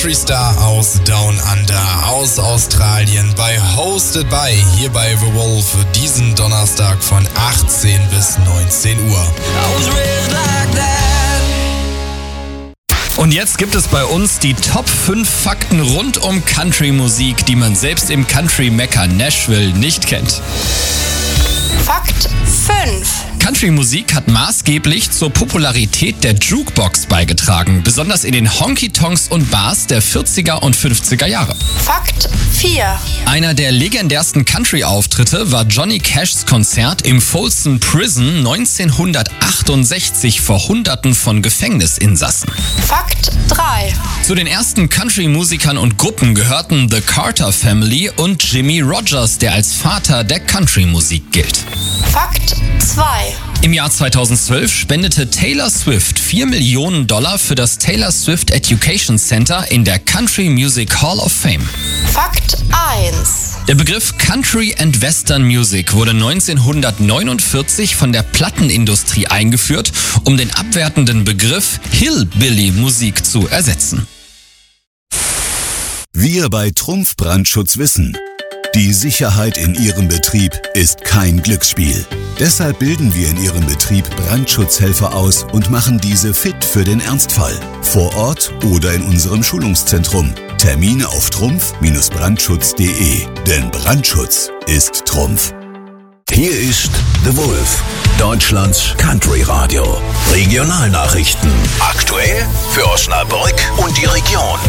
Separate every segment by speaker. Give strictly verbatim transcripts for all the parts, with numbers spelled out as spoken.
Speaker 1: Country Star aus Down Under, aus Australien, bei Hosted by, hier bei The Wolf, diesen Donnerstag von achtzehn bis neunzehn Uhr.
Speaker 2: Und jetzt gibt es bei uns die Top fünf Fakten rund um Country-Musik, die man selbst im Country-Mekka Nashville nicht kennt.
Speaker 3: Fakt fünf.
Speaker 2: Country-Musik hat maßgeblich zur Popularität der Jukebox beigetragen, besonders in den Honky-Tonks und Bars der vierziger und fünfziger Jahre.
Speaker 3: Fakt vier.
Speaker 2: Einer der legendärsten Country-Auftritte war Johnny Cashs Konzert im Folsom Prison neunzehnhundertachtundsechzig vor Hunderten von Gefängnisinsassen.
Speaker 3: Fakt drei.
Speaker 2: Zu den ersten Country-Musikern und Gruppen gehörten The Carter Family und Jimmie Rodgers, der als Vater der Country-Musik gilt.
Speaker 3: Fakt zwei.
Speaker 2: Im Jahr zweitausendzwölf spendete Taylor Swift vier Millionen Dollar für das Taylor Swift Education Center in der Country Music Hall of Fame.
Speaker 3: Fakt eins.
Speaker 2: Der Begriff Country and Western Music wurde neunzehnhundertneunundvierzig von der Plattenindustrie eingeführt, um den abwertenden Begriff Hillbilly-Musik zu ersetzen.
Speaker 4: Wir bei Trumpf Brandschutz wissen, die Sicherheit in Ihrem Betrieb ist kein Glücksspiel. Deshalb bilden wir in Ihrem Betrieb Brandschutzhelfer aus und machen diese fit für den Ernstfall. Vor Ort oder in unserem Schulungszentrum. Termine auf trumpf Brandschutz punkt de. Denn Brandschutz ist Trumpf.
Speaker 5: Hier ist The Wolf, Deutschlands Country Radio. Regionalnachrichten. Aktuell für Osnabrück und die Region.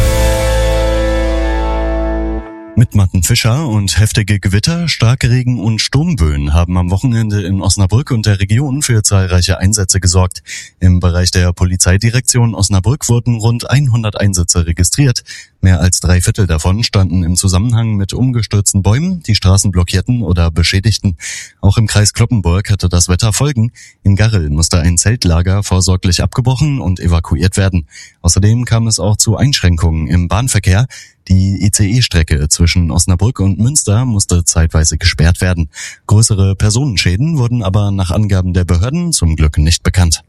Speaker 6: Mit Matten Fischer und heftige Gewitter, Starkregen und Sturmböen haben am Wochenende in Osnabrück und der Region für zahlreiche Einsätze gesorgt. Im Bereich der Polizeidirektion Osnabrück wurden rund hundert Einsätze registriert. Mehr als drei Viertel davon standen im Zusammenhang mit umgestürzten Bäumen, die Straßen blockierten oder beschädigten. Auch im Kreis Cloppenburg hatte das Wetter Folgen. In Garrel musste ein Zeltlager vorsorglich abgebrochen und evakuiert werden. Außerdem kam es auch zu Einschränkungen im Bahnverkehr. Die I C E-Strecke zwischen Osnabrück und Münster musste zeitweise gesperrt werden. Größere Personenschäden wurden aber nach Angaben der Behörden zum Glück nicht bekannt.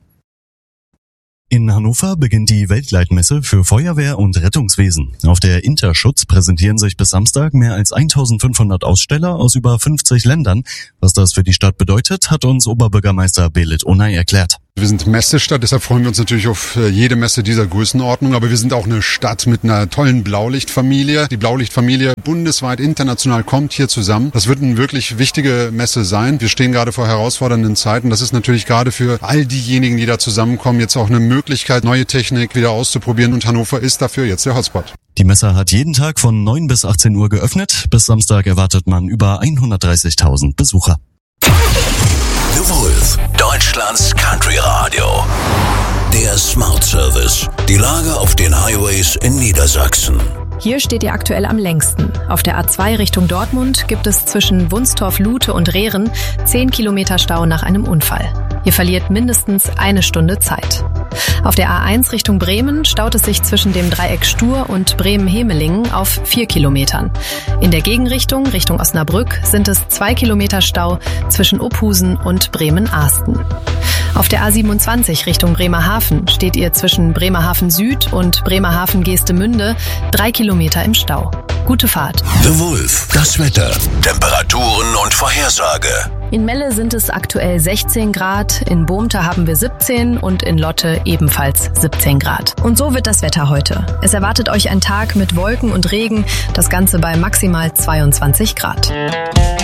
Speaker 6: In Hannover beginnt die Weltleitmesse für Feuerwehr und Rettungswesen. Auf der Interschutz präsentieren sich bis Samstag mehr als eintausendfünfhundert Aussteller aus über fünfzig Ländern. Was das für die Stadt bedeutet, hat uns Oberbürgermeister Belit Onay erklärt.
Speaker 7: Wir sind Messestadt, deshalb freuen wir uns natürlich auf jede Messe dieser Größenordnung. Aber wir sind auch eine Stadt mit einer tollen Blaulichtfamilie. Die Blaulichtfamilie bundesweit, international kommt hier zusammen. Das wird eine wirklich wichtige Messe sein. Wir stehen gerade vor herausfordernden Zeiten. Das ist natürlich gerade für all diejenigen, die da zusammenkommen, jetzt auch eine Möglichkeit, neue Technik wieder auszuprobieren. Und Hannover ist dafür jetzt der Hotspot.
Speaker 6: Die Messe hat jeden Tag von neun bis achtzehn Uhr geöffnet. Bis Samstag erwartet man über hundertdreißigtausend Besucher.
Speaker 5: The Wolf, Deutschlands Country Radio. Der Smart Service. Die Lage auf den Highways in Niedersachsen.
Speaker 8: Hier steht ihr aktuell am längsten. Auf der A zwei Richtung Dortmund gibt es zwischen Wunstorf, Lute und Rehren zehn Kilometer Stau nach einem Unfall. Ihr verliert mindestens eine Stunde Zeit. Auf der A eins Richtung Bremen staut es sich zwischen dem Dreieck Stur und Bremen-Hemelingen auf vier Kilometern. In der Gegenrichtung, Richtung Osnabrück, sind es zwei Kilometer Stau zwischen Ophusen und Bremen-Ahsten. Auf der A siebenundzwanzig Richtung Bremerhaven steht ihr zwischen Bremerhaven Süd und Bremerhaven-Geestemünde drei Kilometer im Stau. Gute Fahrt.
Speaker 5: The Wolf, das Wetter, Temperaturen und Vorhersage.
Speaker 8: In Melle sind es aktuell sechzehn Grad, in Bohmte haben wir siebzehn und in Lotte ebenfalls siebzehn Grad. Und so wird das Wetter heute. Es erwartet euch ein Tag mit Wolken und Regen, das Ganze bei maximal zweiundzwanzig Grad.